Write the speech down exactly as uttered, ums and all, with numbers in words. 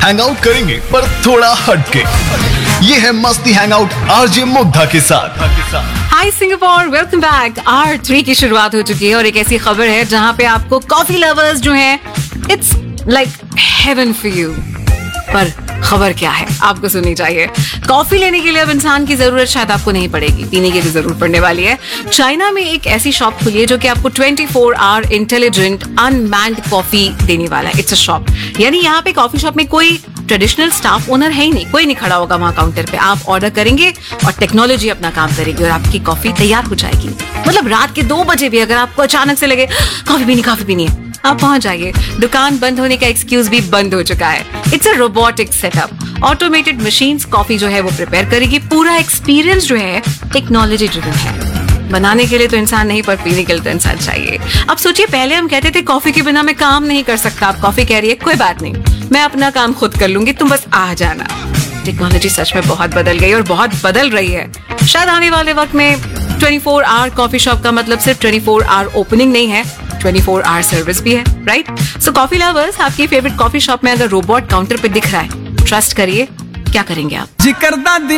Hang out करेंगे पर थोड़ा हटके। ये है मस्ती हैंग आउट आरजे मुग्धा के साथ। हाय Singapore, welcome back. Are three की शुरुआत हो चुकी है और एक ऐसी खबर है जहां पे आपको कॉफी लवर्स जो हैं, it's like heaven for you. पर खबर क्या है आपको सुननी चाहिए। कॉफी लेने के लिए अब इंसान की जरूरत शायद आपको नहीं पड़ेगी, पीने की भी जरूरत पड़ने वाली है। चाइना में एक ऐसी शॉप खुली है जो कि आपको twenty four hour intelligent unmanned coffee देने वाला है। इट्स अ शॉप, यानी यहाँ पे कॉफी शॉप में कोई ट्रेडिशनल स्टाफ ओनर है ही नहीं, कोई नहीं खड़ा होगा वहां काउंटर पे। आप ऑर्डर करेंगे और टेक्नोलॉजी अपना काम करेगी और आपकी कॉफी तैयार हो जाएगी। मतलब रात के दो बजे भी अगर आपको अचानक से लगे कॉफी पीनी कॉफी पीनी है, आप पहुंच जाइए। दुकान बंद होने का एक्सक्यूज भी बंद हो चुका है। It's a robotic setup, automated machines coffee जो है वो प्रिपेयर करेगी। पूरा एक्सपीरियंस जो है टेक्नोलॉजी ड्रिवन है। बनाने के लिए तो इंसान नहीं, पर पीने के लिए तो इंसान चाहिए। अब सोचिए, पहले हम कहते थे कॉफी के बिना मैं काम नहीं कर सकता। आप कॉफी कह रही है, कोई बात नहीं, मैं अपना काम खुद कर लूंगी, तुम बस आ जाना। टेक्नोलॉजी सच में बहुत बदल गई और बहुत बदल रही है। शायद आने वाले वक्त में twenty four hour coffee shop का मतलब सिर्फ ट्वेंटी फोर आवर ओपनिंग नहीं है, ट्वेंटी फोर आवर सर्विस भी है, राइट? सो कॉफी लवर्स, आपकी फेवरेट कॉफी शॉप में अगर रोबोट काउंटर पे दिख रहा है, ट्रस्ट करिए, क्या करेंगे आप?